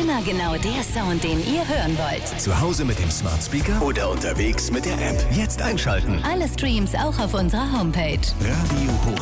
Immer genau der Sound, den ihr hören wollt. Zu Hause mit dem Smart Speaker oder unterwegs mit der App. Jetzt einschalten. Alle Streams auch auf unserer Homepage. Radio Hoch.